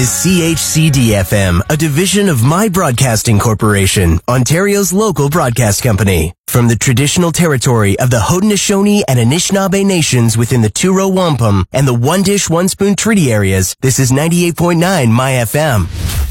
is CHCD-FM, a division of My Broadcasting Corporation, Ontario's local broadcast company. From the traditional territory of the Haudenosaunee and Anishinaabe nations within the Two-Row Wampum and the One Dish, One Spoon Treaty areas, this is 98.9 My FM.